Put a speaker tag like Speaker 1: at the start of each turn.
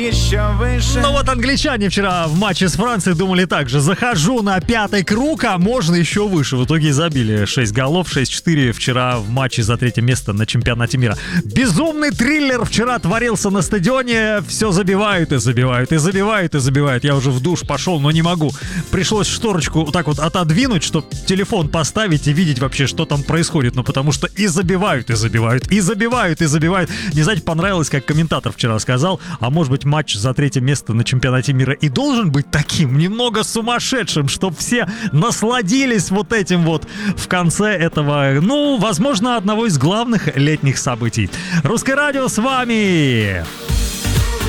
Speaker 1: Еще выше.
Speaker 2: Ну вот англичане вчера в матче с Францией думали так же. Захожу на 5-й круг, а можно еще выше. В итоге забили 6 голов, 6-4 вчера в матче за 3-е место на чемпионате мира. Безумный триллер вчера творился на стадионе. Все забивают и забивают, и забивают, и забивают. Я уже в душ пошел, но не могу. Пришлось шторочку вот так вот отодвинуть, чтобы телефон поставить и видеть вообще, что там происходит. Ну потому что и забивают, и забивают, и забивают, и забивают. Не знаете, понравилось, как комментатор вчера сказал, а может быть матч за 3-е место на чемпионате мира и должен быть таким, немного сумасшедшим, чтобы все насладились вот этим вот в конце этого, ну, возможно, одного из главных летних событий. Русское радио с вами!